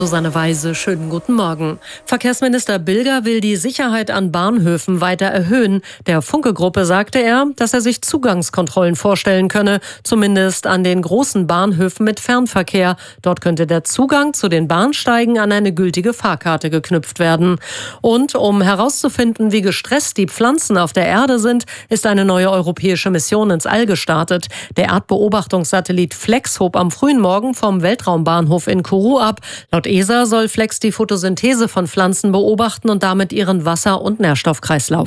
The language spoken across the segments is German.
Susanne Weise, schönen guten Morgen. Verkehrsminister Bilger will die Sicherheit an Bahnhöfen weiter erhöhen. Der Funke-Gruppe sagte er, dass er sich Zugangskontrollen vorstellen könne, zumindest an den großen Bahnhöfen mit Fernverkehr. Dort könnte der Zugang zu den Bahnsteigen an eine gültige Fahrkarte geknüpft werden. Und um herauszufinden, wie gestresst die Pflanzen auf der Erde sind, ist eine neue europäische Mission ins All gestartet. Der Erdbeobachtungssatellit Flex hob am frühen Morgen vom Weltraumbahnhof in Kourou ab. Laut ESA soll Flex die Photosynthese von Pflanzen beobachten und damit ihren Wasser- und Nährstoffkreislauf.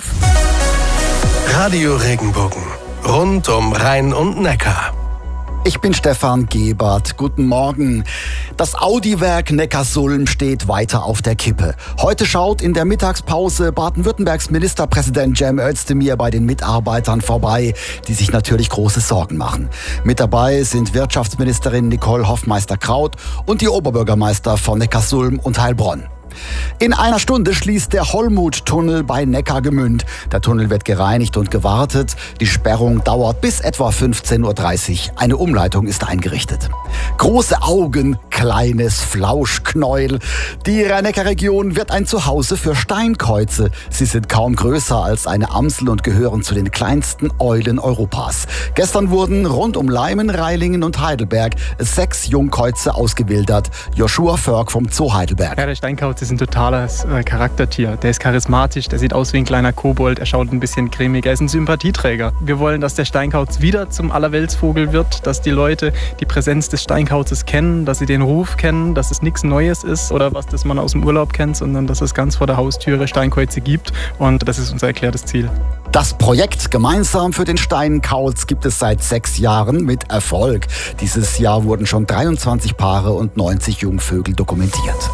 Radio Regenbogen. Rund um Rhein und Neckar. Ich bin Stefan Gebert. Guten Morgen. Das Audi-Werk Neckarsulm steht weiter auf der Kippe. Heute schaut in der Mittagspause Baden-Württembergs Ministerpräsident Cem Özdemir bei den Mitarbeitern vorbei, die sich natürlich große Sorgen machen. Mit dabei sind Wirtschaftsministerin Nicole Hoffmeister-Kraut und die Oberbürgermeister von Neckarsulm und Heilbronn. In einer Stunde schließt der Hollmut-Tunnel bei Neckargemünd. Der Tunnel wird gereinigt und gewartet. Die Sperrung dauert bis etwa 15:30 Uhr. Eine Umleitung ist eingerichtet. Große Augen, kleines Flauschknäuel. Die Rhein-Neckar-Region wird ein Zuhause für Steinkäuze. Sie sind kaum größer als eine Amsel und gehören zu den kleinsten Eulen Europas. Gestern wurden rund um Leimen, Reilingen und Heidelberg 6 Jungkäuze ausgewildert. Joshua Förg vom Zoo Heidelberg. Ja, der Steinkauz ist ein totales Charaktertier. Der ist charismatisch, der sieht aus wie ein kleiner Kobold, er schaut ein bisschen cremig, er ist ein Sympathieträger. Wir wollen, dass der Steinkauz wieder zum Allerweltsvogel wird, dass die Leute die Präsenz des Steinkauzes kennen, dass sie den Ruf kennen, dass es nichts Neues ist oder was das man aus dem Urlaub kennt, sondern dass es ganz vor der Haustüre Steinkäuze gibt, und das ist unser erklärtes Ziel. Das Projekt Gemeinsam für den Steinkauz gibt es seit 6 Jahren mit Erfolg. Dieses Jahr wurden schon 23 Paare und 90 Jungvögel dokumentiert.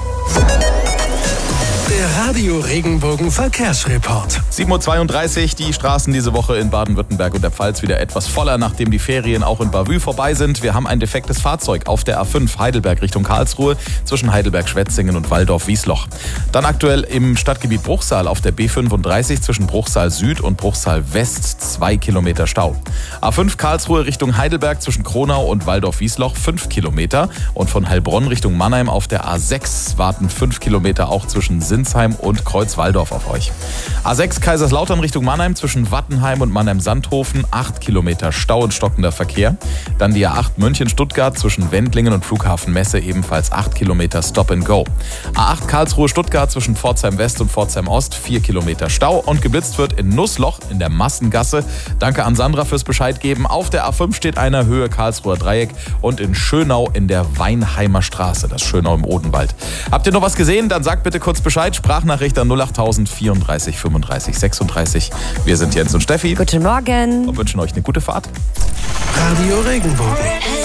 Der Radio Regenbogen Verkehrsreport. 7:32 Uhr, die Straßen diese Woche in Baden-Württemberg und der Pfalz wieder etwas voller, nachdem die Ferien auch in Bavü vorbei sind. Wir haben ein defektes Fahrzeug auf der A5 Heidelberg Richtung Karlsruhe zwischen Heidelberg-Schwetzingen und Walldorf-Wiesloch. Dann aktuell im Stadtgebiet Bruchsal auf der B35 zwischen Bruchsal Süd und Bruchsal West 2 Kilometer Stau. A5 Karlsruhe Richtung Heidelberg zwischen Kronau und Walldorf-Wiesloch 5 Kilometer. Und von Heilbronn Richtung Mannheim auf der A6 warten 5 Kilometer auch zwischen Sinsheim und Kreuz-Walldorf auf euch. A6 Kaiserslautern Richtung Mannheim zwischen Wattenheim und Mannheim-Sandhofen 8 Kilometer Stau und stockender Verkehr. Dann die A8 München-Stuttgart zwischen Wendlingen und Flughafen Messe ebenfalls 8 Kilometer Stop and Go. A8 Karlsruhe-Stuttgart zwischen Pforzheim West und Pforzheim Ost 4 Kilometer Stau und geblitzt wird in Nussloch in der Massengasse. Danke an Sandra fürs Bescheid geben. Auf der A5 steht einer Höhe Karlsruher Dreieck und in Schönau in der Weinheimer Straße, das Schönau im Odenwald. Habt ihr noch was gesehen? Dann sagt bitte kurz Bescheid. Sprachnachricht an 08000 34 35 36. Wir sind Jens und Steffi. Guten Morgen. Und wünschen euch eine gute Fahrt. Radio Regenbogen.